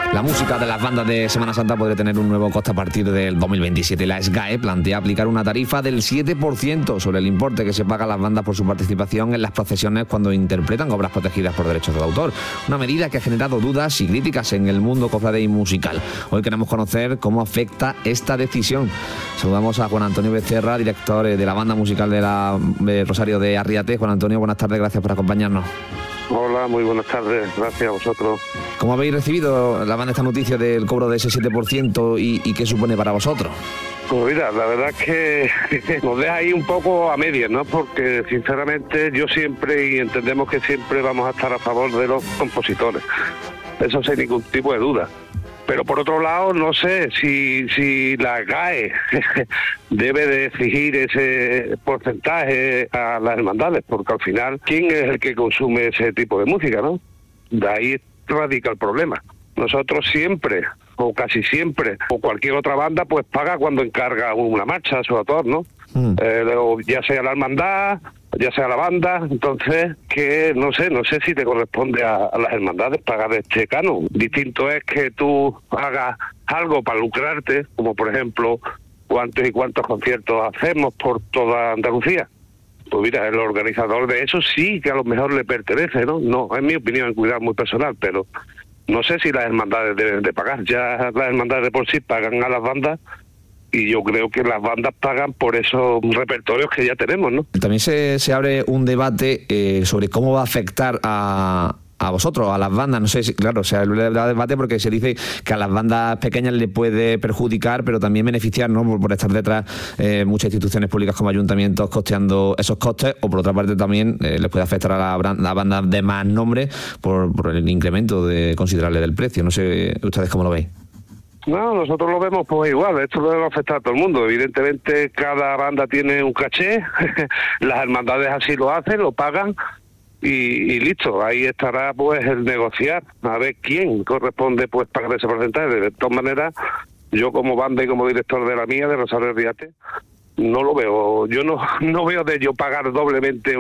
La música de las bandas de Semana Santa podría tener un nuevo coste a partir del 2027. La SGAE plantea aplicar una tarifa del 7% sobre el importe que se paga a las bandas por su participación en las procesiones cuando interpretan obras protegidas por derechos de autor. Una medida que ha generado dudas y críticas en el mundo cofrade y musical. Hoy queremos conocer cómo afecta esta decisión. Saludamos a Juan Antonio Becerra, director de la banda musical de Rosario de Arriate. Juan Antonio, buenas tardes, gracias por acompañarnos. Hola, muy buenas tardes, gracias a vosotros. ¿Cómo habéis recibido la banda esta noticia del cobro de ese 7% y qué supone para vosotros? Pues mira, la verdad es que nos deja ahí un poco a medias, ¿no? Porque sinceramente yo siempre, y entendemos que siempre vamos a estar a favor de los compositores, eso sin ningún tipo de duda. Pero por otro lado, no sé si la GAE debe de exigir ese porcentaje a las hermandades, porque al final, ¿quién es el que consume ese tipo de música, no? De ahí radica el problema. Nosotros siempre, o casi siempre, o cualquier otra banda, pues paga cuando encarga una marcha a su autor, ¿no? Ya sea la hermandad, ya sea la banda. Entonces, que no sé si te corresponde a las hermandades pagar este canon. Distinto es que tú hagas algo para lucrarte, como por ejemplo cuántos y cuántos conciertos hacemos por toda Andalucía. Pues mira, el organizador de eso sí que a lo mejor le pertenece, ¿no? No, es mi opinión, cuidado muy personal, pero no sé si las hermandades deben de pagar. Ya las hermandades de por sí pagan a las bandas, y yo creo que las bandas pagan por esos repertorios que ya tenemos, ¿no? También se abre un debate sobre cómo va a afectar a vosotros, a las bandas. No sé si, claro, se abre el debate porque se dice que a las bandas pequeñas le puede perjudicar, pero también beneficiar, ¿no? Por estar detrás muchas instituciones públicas como ayuntamientos costeando esos costes, o por otra parte también les puede afectar a la banda de más nombre por el incremento considerable del precio. No sé ustedes cómo lo veis. No, nosotros lo vemos pues igual, esto debe afectar a todo el mundo. Evidentemente cada banda tiene un caché, las hermandades así lo hacen, lo pagan y listo. Ahí estará pues el negociar, a ver quién corresponde pues pagar ese porcentaje. De todas maneras, yo como banda y como director de la mía, de Rosario de Arriate, no lo veo. Yo no veo de yo pagar doblemente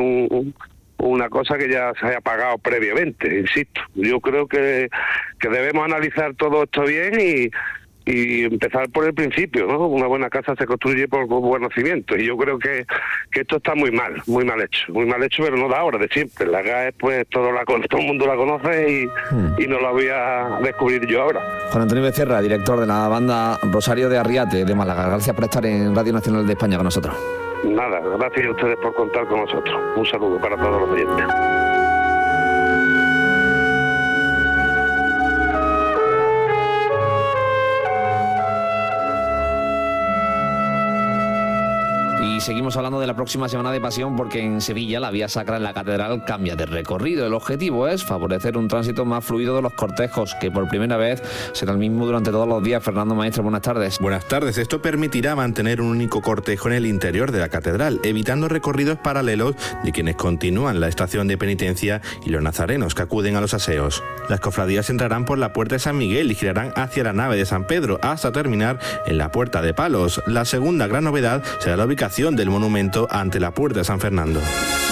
una cosa que ya se haya pagado previamente, insisto. Yo creo que debemos analizar todo esto bien y empezar por el principio, ¿no? Una buena casa se construye por buenos cimientos, y yo creo que esto está muy mal hecho, pero no de ahora, de siempre. La GAE, pues todo el mundo la conoce y no la voy a descubrir yo ahora. Juan Antonio Becerra, director de la banda Rosario de Arriate de Málaga, gracias por estar en Radio Nacional de España con nosotros. Nada, gracias a ustedes por contar con nosotros. Un saludo para todos los oyentes. Y seguimos hablando de la próxima Semana de Pasión, porque en Sevilla la vía sacra en la catedral cambia de recorrido. El objetivo es favorecer un tránsito más fluido de los cortejos, que por primera vez será el mismo durante todos los días. Fernando Maestre, buenas tardes. Buenas tardes. Esto permitirá mantener un único cortejo en el interior de la catedral, evitando recorridos paralelos de quienes continúan la estación de penitencia y los nazarenos que acuden a los aseos. Las cofradías entrarán por la puerta de San Miguel y girarán hacia la nave de San Pedro hasta terminar en la puerta de Palos. La segunda gran novedad será la ubicación del monumento ante la puerta de San Fernando.